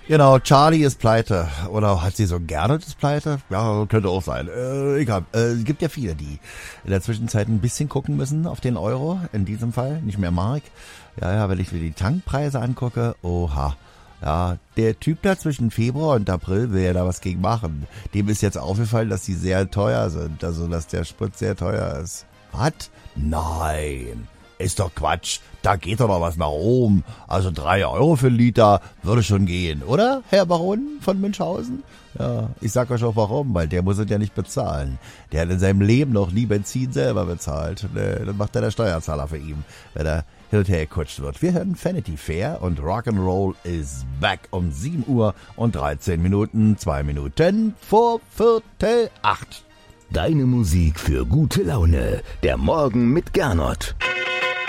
Genau, Charlie ist pleite. Oder hat sie so gerne das pleite? Ja, könnte auch sein. Egal. Es gibt ja viele, die in der Zwischenzeit ein bisschen gucken müssen auf den Euro. In diesem Fall, nicht mehr Mark. Ja, wenn ich mir die Tankpreise angucke, oha. Ja, der Typ da zwischen Februar und April will ja da was gegen machen. Dem ist jetzt aufgefallen, dass die sehr teuer sind. Also, dass der Sprit sehr teuer ist. Was? Nein. Ist doch Quatsch. Da geht doch noch was nach oben. Also 3 Euro für einen Liter würde schon gehen, oder, Herr Baron von Münchhausen? Ja, ich sag euch auch warum, weil der muss es ja nicht bezahlen. Der hat in seinem Leben noch nie Benzin selber bezahlt. Das macht der Steuerzahler für ihn, wenn er hin und her gekutscht wird. Wir hören Vanity Fair und Rock'n'Roll is back um 7 Uhr und 13 Minuten, 2 Minuten vor 7:45. Deine Musik für gute Laune. Der Morgen mit Gernot.